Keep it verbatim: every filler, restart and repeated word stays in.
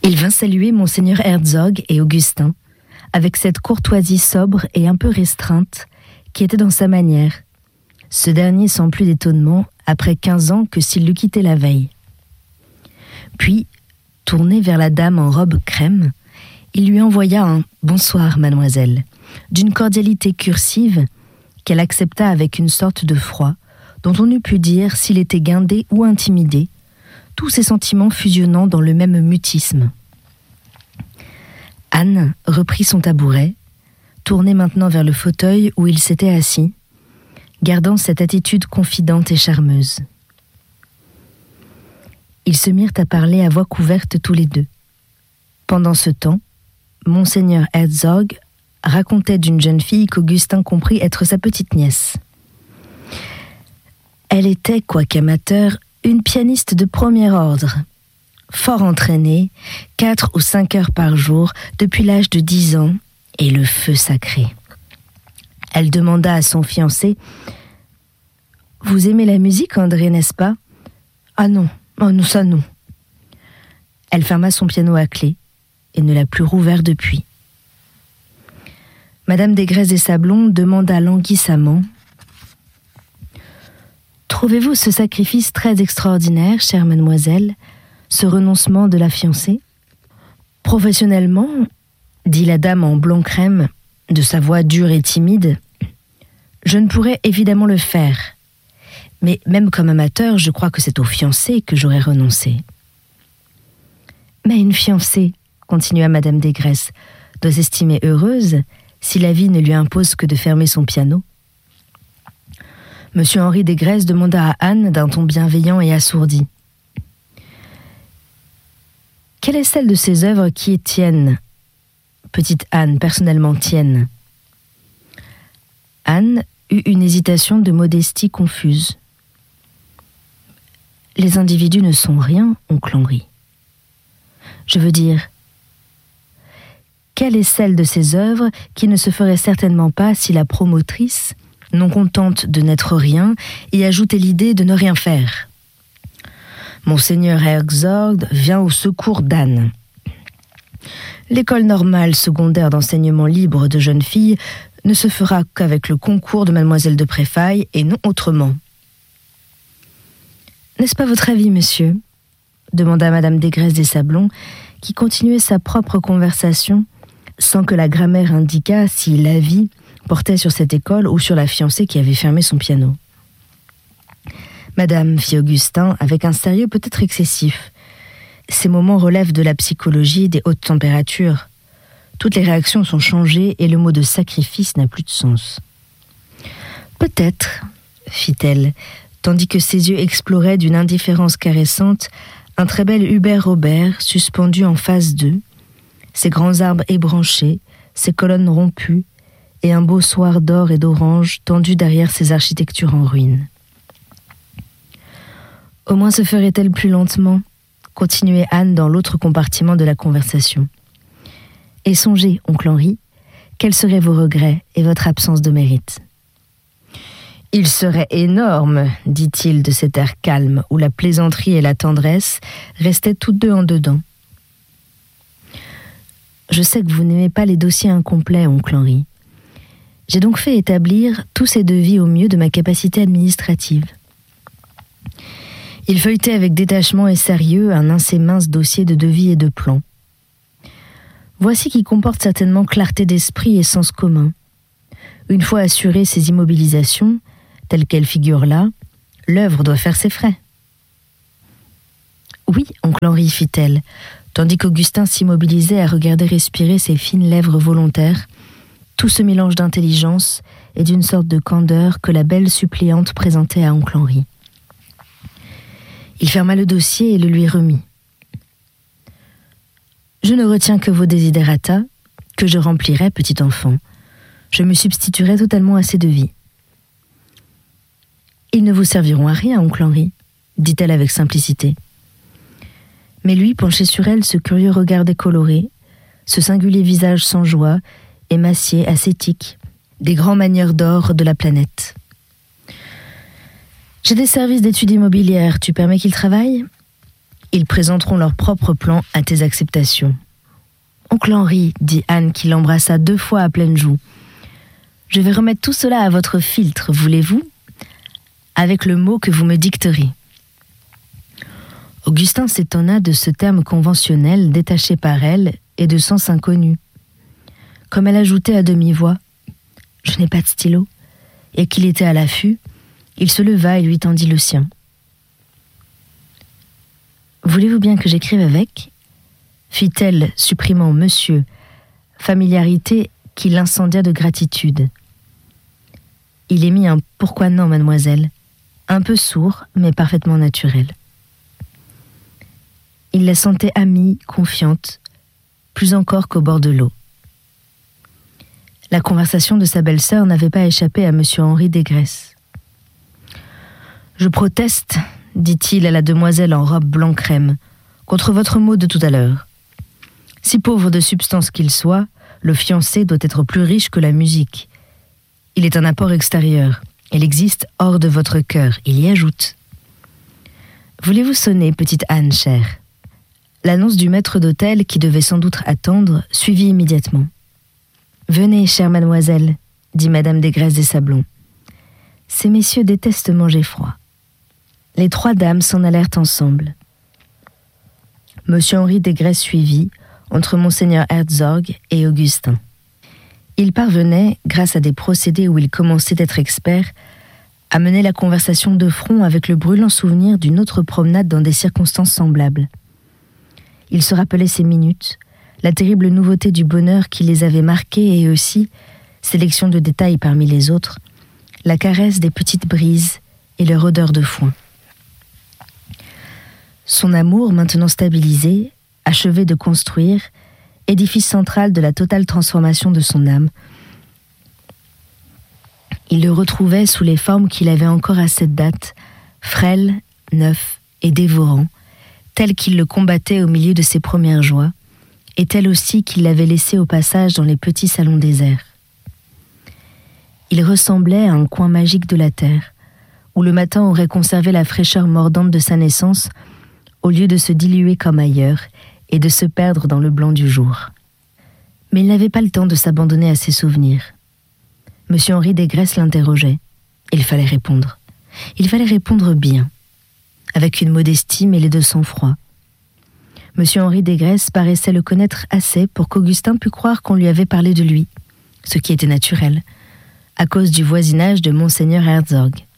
Il vint saluer Monseigneur Herzog et Augustin, avec cette courtoisie sobre et un peu restreinte qui était dans sa manière, ce dernier sans plus d'étonnement après quinze ans que s'il l'eût quitté la veille. Puis, tourné vers la dame en robe crème, il lui envoya un « Bonsoir, mademoiselle », d'une cordialité cursive qu'elle accepta avec une sorte de froid, dont on eût pu dire s'il était guindé ou intimidé, tous ses sentiments fusionnant dans le même mutisme. Anne reprit son tabouret, tournée maintenant vers le fauteuil où il s'était assis, gardant cette attitude confidente et charmeuse. Ils se mirent à parler à voix couverte tous les deux. Pendant ce temps, Monseigneur Herzog racontait d'une jeune fille qu'Augustin comprit être sa petite-nièce. Elle était, quoique amateur, une pianiste de premier ordre, fort entraînée, quatre ou cinq heures par jour, depuis l'âge de dix ans, et le feu sacré. Elle demanda à son fiancé « Vous aimez la musique, André, n'est-ce pas ?»« Ah non, oh non, ça non. » Elle ferma son piano à clé et ne l'a plus rouvert depuis. Madame Desgrais des Sablons demanda languissamment « Trouvez-vous ce sacrifice très extraordinaire, chère mademoiselle, ce renoncement de la fiancée ?»« Professionnellement, dit la dame en blanc crème, de sa voix dure et timide, je ne pourrais évidemment le faire. Mais même comme amateur, je crois que c'est au fiancé que j'aurais renoncé. » « Mais une fiancée, continua Madame Desgrais, doit s'estimer heureuse si la vie ne lui impose que de fermer son piano. » Monsieur Henri Desgrais demanda à Anne d'un ton bienveillant et assourdi. « Quelle est celle de ces œuvres qui est tienne, petite Anne, personnellement tienne ?» Anne eut une hésitation de modestie confuse. « Les individus ne sont rien, oncle Henri. Je veux dire, quelle est celle de ces œuvres qui ne se ferait certainement pas si la promotrice, non contente de n'être rien, y ajoutait l'idée de ne rien faire? Monseigneur Herzog vient au secours d'Anne. L'école normale secondaire d'enseignement libre de jeunes filles ne se fera qu'avec le concours de mademoiselle de Préfaille et non autrement. N'est-ce pas votre avis, monsieur ? Demanda Madame Desgrais des Sablons, qui continuait sa propre conversation sans que la grammaire indiquât si l'avis portait sur cette école ou sur la fiancée qui avait fermé son piano. Madame, fit Augustin, avec un sérieux peut-être excessif. Ces moments relèvent de la psychologie des hautes températures. Toutes les réactions sont changées et le mot de sacrifice n'a plus de sens. Peut-être, fit-elle, tandis que ses yeux exploraient d'une indifférence caressante un très bel Hubert Robert suspendu en face d'eux, ses grands arbres ébranchés, ses colonnes rompues, et un beau soir d'or et d'orange tendu derrière ces architectures en ruine. Au moins se ferait-elle plus lentement, continuait Anne dans l'autre compartiment de la conversation. Et songez, oncle Henri, quels seraient vos regrets et votre absence de mérite? Il serait énorme, dit-il de cet air calme où la plaisanterie et la tendresse restaient toutes deux en dedans. Je sais que vous n'aimez pas les dossiers incomplets, oncle Henri. J'ai donc fait établir tous ces devis au mieux de ma capacité administrative. Il feuilletait avec détachement et sérieux un assez mince dossier de devis et de plans. Voici qui comporte certainement clarté d'esprit et sens commun. Une fois assurées ces immobilisations, telles qu'elles figurent là, l'œuvre doit faire ses frais. Oui, oncle Henri, fit-elle, tandis qu'Augustin s'immobilisait à regarder respirer ses fines lèvres volontaires, tout ce mélange d'intelligence et d'une sorte de candeur que la belle suppléante présentait à oncle Henri. Il ferma le dossier et le lui remit. « Je ne retiens que vos desiderata, que je remplirai, petit enfant. Je me substituerai totalement à ces devis. » « Ils ne vous serviront à rien, oncle Henri, » dit-elle avec simplicité. Mais lui, penché sur elle, ce curieux regard décoloré, ce singulier visage sans joie, émacié, ascétique, des grands manières d'or de la planète. « J'ai des services d'études immobilières, tu permets qu'ils travaillent ? Ils présenteront leur propre plan à tes acceptations. « Oncle Henri, dit Anne qui l'embrassa deux fois à pleine joue, je vais remettre tout cela à votre filtre, voulez-vous, avec le mot que vous me dicterez. » Augustin s'étonna de ce terme conventionnel détaché par elle et de sens inconnu. Comme elle ajoutait à demi-voix « Je n'ai pas de stylo » et qu'il était à l'affût, il se leva et lui tendit le sien. « Voulez-vous bien que j'écrive avec ?» fit-elle, supprimant « monsieur », familiarité qui l'incendia de gratitude. Il émit un « pourquoi non, mademoiselle », un peu sourd, mais parfaitement naturel. Il la sentait amie, confiante, plus encore qu'au bord de l'eau. La conversation de sa belle-sœur n'avait pas échappé à monsieur Henri Desgresses. « Je proteste, dit-il à la demoiselle en robe blanc crème, contre votre mot de tout à l'heure. Si pauvre de substance qu'il soit, le fiancé doit être plus riche que la musique. Il est un apport extérieur. Elle existe hors de votre cœur. Il y ajoute. Voulez-vous sonner, petite Anne chère ? L'annonce du maître d'hôtel, qui devait sans doute attendre, suivit immédiatement. Venez, chère mademoiselle, dit madame Desgresses des Sablons. Ces messieurs détestent manger froid. Les trois dames s'en allèrent ensemble. Monsieur Henri Desgresses suivit, entre monseigneur Herzog et Augustin. Il parvenait, grâce à des procédés où il commençait d'être expert, à mener la conversation de front avec le brûlant souvenir d'une autre promenade dans des circonstances semblables. Il se rappelait ces minutes, la terrible nouveauté du bonheur qui les avait marqués et aussi, sélection de détails parmi les autres, la caresse des petites brises et leur odeur de foin. Son amour, maintenant stabilisé, achevé de construire, édifice central de la totale transformation de son âme. Il le retrouvait sous les formes qu'il avait encore à cette date, frêle, neuf et dévorant, tel qu'il le combattait au milieu de ses premières joies, et tel aussi qu'il l'avait laissé au passage dans les petits salons déserts. Il ressemblait à un coin magique de la terre, où le matin aurait conservé la fraîcheur mordante de sa naissance, au lieu de se diluer comme ailleurs et de se perdre dans le blanc du jour. Mais il n'avait pas le temps de s'abandonner à ses souvenirs. Monsieur Henri Desgresses l'interrogeait. Il fallait répondre. Il fallait répondre bien, avec une modestie mêlée de sang-froid. Monsieur Henri Desgresses paraissait le connaître assez pour qu'Augustin pût croire qu'on lui avait parlé de lui, ce qui était naturel, à cause du voisinage de monseigneur Herzog.